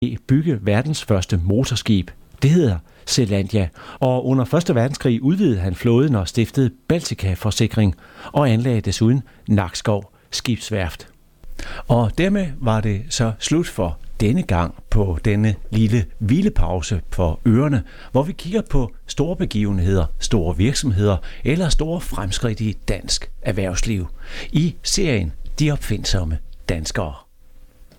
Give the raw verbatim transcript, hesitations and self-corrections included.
bygge verdens første motorskib. Det hedder Selandia, og under første verdenskrig udvidede han flåden og stiftede Baltica Forsikring og anlagde desuden Nakskov Skibsværft. Og dermed var det så slut for denne gang på denne lille hvilepause for ørerne, hvor vi kigger på store begivenheder, store virksomheder eller store fremskridt i dansk erhvervsliv i serien De opfindsomme danskere.